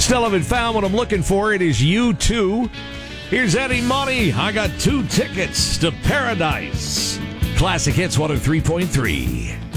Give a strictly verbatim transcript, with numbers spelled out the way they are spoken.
Still haven't found what I'm looking for. It is U two. Here's Eddie Money. I got two tickets to Paradise. Classic Hits one oh three point three.